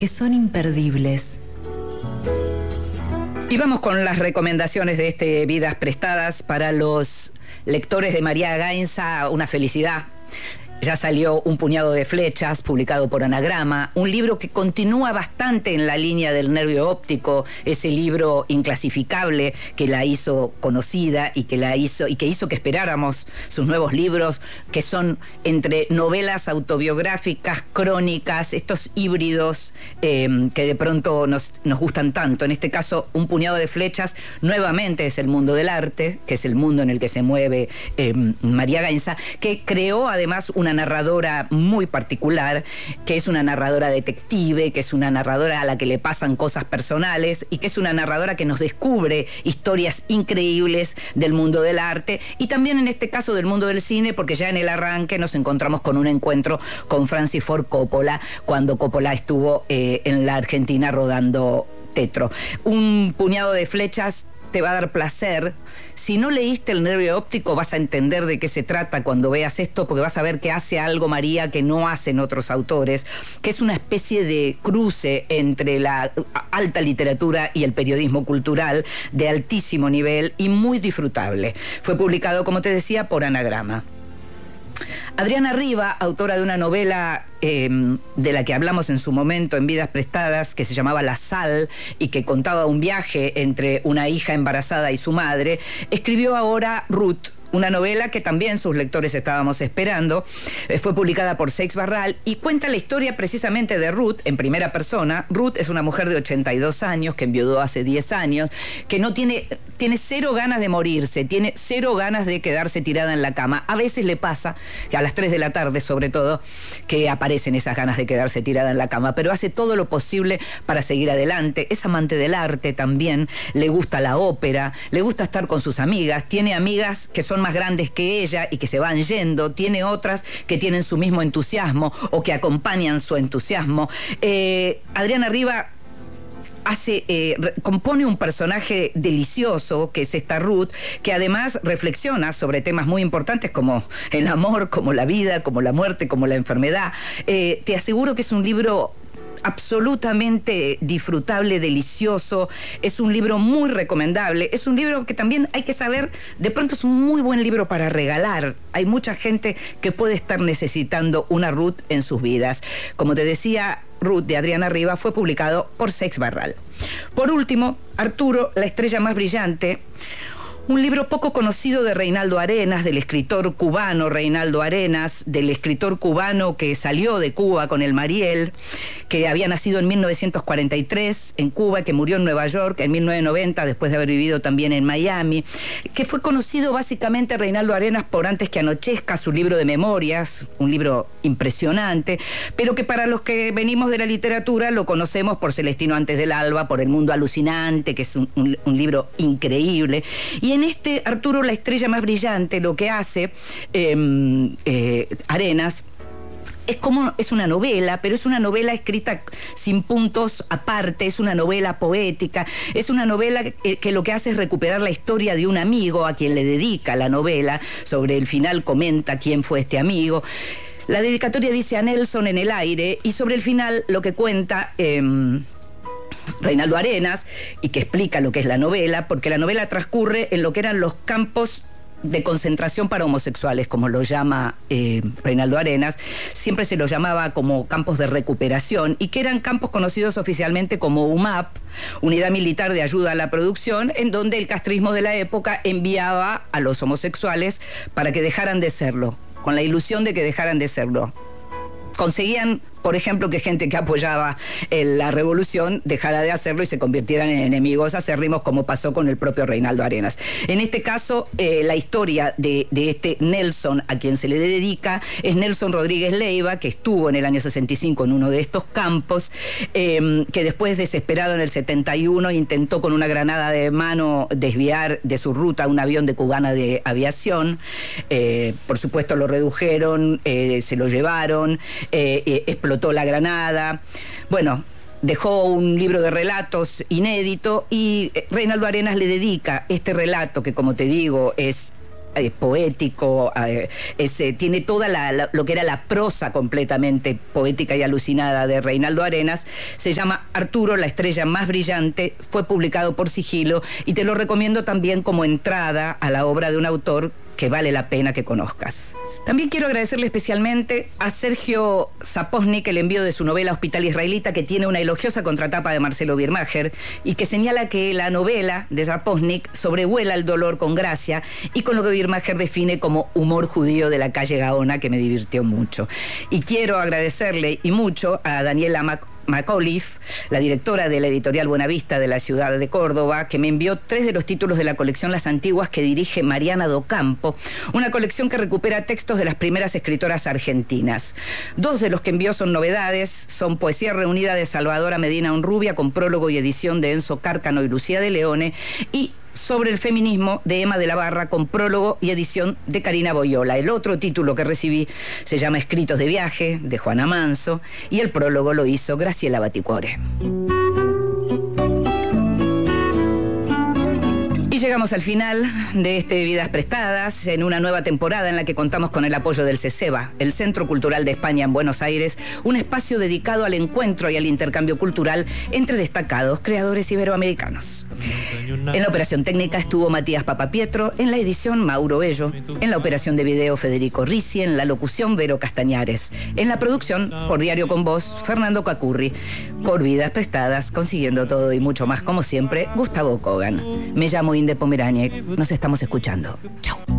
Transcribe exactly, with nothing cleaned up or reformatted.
que son imperdibles. Y vamos con las recomendaciones de este Vidas Prestadas para los lectores de María Gainza. Una felicidad. Ya salió Un puñado de flechas, publicado por Anagrama, un libro que continúa bastante en la línea del nervio óptico, ese libro inclasificable que la hizo conocida y que la hizo y que hizo que esperáramos sus nuevos libros, que son entre novelas autobiográficas, crónicas, estos híbridos eh, que de pronto nos, nos gustan tanto. En este caso, Un puñado de flechas, nuevamente es el mundo del arte, que es el mundo en el que se mueve eh, María Gainza, que creó además una narradora muy particular, que es una narradora detective, que es una narradora a la que le pasan cosas personales y que es una narradora que nos descubre historias increíbles del mundo del arte y también en este caso del mundo del cine, porque ya en el arranque nos encontramos con un encuentro con Francis Ford Coppola, cuando Coppola estuvo eh, en la Argentina rodando Tetro. Un puñado de flechas te va a dar placer. Si no leíste El nervio óptico, vas a entender de qué se trata cuando veas esto, porque vas a ver que hace algo María que no hacen otros autores, que es una especie de cruce entre la alta literatura y el periodismo cultural de altísimo nivel y muy disfrutable. Fue publicado, como te decía, por Anagrama. Adriana Riva, autora de una novela eh, de la que hablamos en su momento en Vidas Prestadas, que se llamaba La Sal y que contaba un viaje entre una hija embarazada y su madre, escribió ahora Ruth, una novela que también sus lectores estábamos esperando. Eh, fue publicada por Seix Barral y cuenta la historia precisamente de Ruth en primera persona. Ruth es una mujer de ochenta y dos años que enviudó hace diez años, que no tiene, tiene cero ganas de morirse, tiene cero ganas de quedarse tirada en la cama. A veces le pasa, que a las tres de la tarde sobre todo, que aparecen esas ganas de quedarse tirada en la cama, pero hace todo lo posible para seguir adelante. Es amante del arte también, le gusta la ópera, le gusta estar con sus amigas, tiene amigas que son más grandes que ella y que se van yendo, tiene otras que tienen su mismo entusiasmo o que acompañan su entusiasmo. Eh, Adriana Riva hace, eh, compone un personaje delicioso, que es esta Ruth, que además reflexiona sobre temas muy importantes como el amor, como la vida, como la muerte, como la enfermedad. Eh, te aseguro que es un libro absolutamente disfrutable, delicioso, es un libro muy recomendable, es un libro que también hay que saber, de pronto es un muy buen libro para regalar. Hay mucha gente que puede estar necesitando una Ruth en sus vidas. Como te decía, Ruth de Adriana Riva fue publicado por Seix Barral. Por último, Arturo, la estrella más brillante, un libro poco conocido de Reinaldo Arenas, del escritor cubano Reinaldo Arenas, del escritor cubano que salió de Cuba con el Mariel, que había nacido en mil novecientos cuarenta y tres en Cuba, que murió en Nueva York en mil novecientos noventa, después de haber vivido también en Miami, que fue conocido básicamente Reinaldo Arenas por Antes que anochezca, su libro de memorias, un libro impresionante, pero que para los que venimos de la literatura lo conocemos por Celestino antes del alba, por El mundo alucinante, que es un, un, un libro increíble. Y en este Arturo, la estrella más brillante, lo que hace eh, eh, Arenas es como, es una novela, pero es una novela escrita sin puntos aparte, es una novela poética, es una novela que, que lo que hace es recuperar la historia de un amigo a quien le dedica la novela. Sobre el final comenta quién fue este amigo. La dedicatoria dice a Nelson en el aire, y sobre el final lo que cuenta Eh, Reinaldo Arenas, y que explica lo que es la novela, porque la novela transcurre en lo que eran los campos de concentración para homosexuales, como lo llama eh, Reinaldo Arenas. Siempre se los llamaba como campos de recuperación, y que eran campos conocidos oficialmente como U M A P, Unidad Militar de Ayuda a la Producción, en donde el castrismo de la época enviaba a los homosexuales para que dejaran de serlo, con la ilusión de que dejaran de serlo. Conseguían, por ejemplo, que gente que apoyaba eh, la revolución dejara de hacerlo y se convirtieran en enemigos acérrimos, como pasó con el propio Reinaldo Arenas. En este caso, eh, la historia de, de este Nelson, a quien se le dedica, es Nelson Rodríguez Leiva, que estuvo en el año sesenta y cinco en uno de estos campos, eh, que después, desesperado en el setenta y uno, intentó con una granada de mano desviar de su ruta un avión de Cubana de Aviación. Eh, por supuesto, lo redujeron, eh, se lo llevaron, eh, eh, explotó la granada. Bueno, dejó un libro de relatos inédito, y Reinaldo Arenas le dedica este relato, que, como te digo, es eh, poético, eh, ese, tiene toda la, la, lo que era la prosa completamente poética y alucinada de Reinaldo Arenas. Se llama Arturo, la estrella más brillante, fue publicado por Sigilo y te lo recomiendo también como entrada a la obra de un autor que vale la pena que conozcas. También quiero agradecerle especialmente a Sergio Zapotnik el envío de su novela Hospital Israelita, que tiene una elogiosa contratapa de Marcelo Birmacher y que señala que la novela de Zapotnik sobrevuela el dolor con gracia y con lo que Birmacher define como humor judío de la calle Gaona, que me divirtió mucho. Y quiero agradecerle y mucho a Daniela Mac McAuliffe, la directora de la editorial Buenavista de la ciudad de Córdoba, que me envió tres de los títulos de la colección Las Antiguas que dirige Mariana Docampo, una colección que recupera textos de las primeras escritoras argentinas. Dos de los que envió son novedades, son Poesía Reunida de Salvadora Medina Onrubia con prólogo y edición de Enzo Cárcano y Lucía de Leone, y Sobre el feminismo de Emma de la Barra con prólogo y edición de Karina Boyola. El otro título que recibí se llama Escritos de viaje de Juana Manso y el prólogo lo hizo Graciela Baticuore. Y llegamos al final de este Vidas Prestadas, en una nueva temporada en la que contamos con el apoyo del CESEBA, el Centro Cultural de España en Buenos Aires, un espacio dedicado al encuentro y al intercambio cultural entre destacados creadores iberoamericanos. En la operación técnica estuvo Matías Papapietro, en la edición Mauro Bello, en la operación de video Federico Ricci, en la locución Vero Castañares, en la producción, por Diario con Voz, Fernando Cacurri, por Vidas Prestadas, consiguiendo todo y mucho más como siempre, Gustavo Kogan. Me llamo Inde Pomeraniec, nos estamos escuchando. Chau.